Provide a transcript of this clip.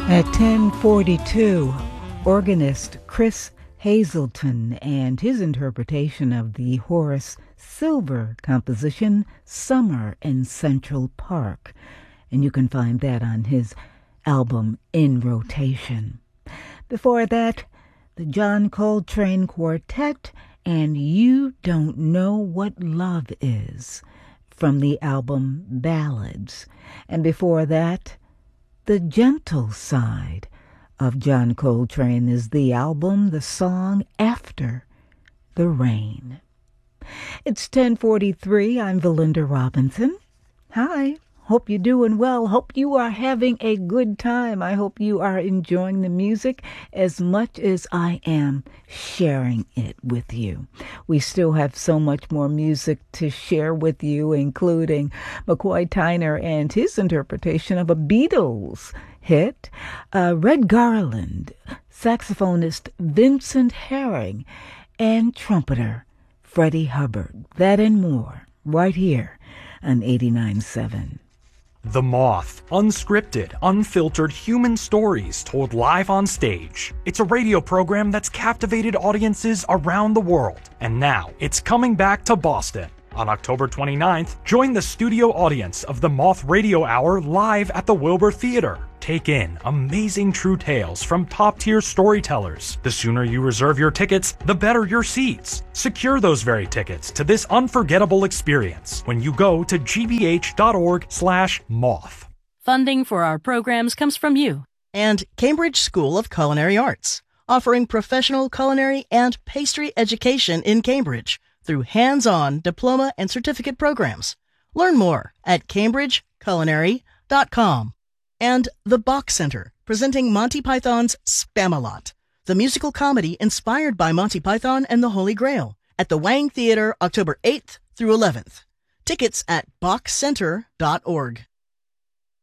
At 10:42, organist Chris Hazelton and his interpretation of the Horace Silver composition, Summer in Central Park. And you can find that on his album In Rotation. Before that, the John Coltrane Quartet and You Don't Know What Love Is from the album Ballads. And before that, The Gentle Side of John Coltrane is the album, the song After the Rain. It's 10:43. I'm Valinda Robinson. Hi. Hope you're doing well. Hope you are having a good time. I hope you are enjoying the music as much as I am sharing it with you. We still have so much more music to share with you, including McCoy Tyner and his interpretation of a Beatles hit, Red Garland, saxophonist Vincent Herring, and trumpeter Freddie Hubbard. That and more right here on 89.7. The Moth. Unscripted, unfiltered human stories told live on stage. It's a radio program that's captivated audiences around the world. And now, it's coming back to Boston. On October 29th, join the studio audience of the Moth Radio Hour live at the Wilbur Theater. Take in amazing true tales from top-tier storytellers. The sooner you reserve your tickets, the better your seats. Secure those very tickets to this unforgettable experience when you go to gbh.org/moth. Funding for our programs comes from you. And Cambridge School of Culinary Arts, offering professional culinary and pastry education in Cambridge through hands-on diploma and certificate programs. Learn more at cambridgeculinary.com. And the Bach Center, presenting Monty Python's Spamalot, the musical comedy inspired by Monty Python and the Holy Grail, at the Wang Theater October 8th through 11th. Tickets at bachcenter.org.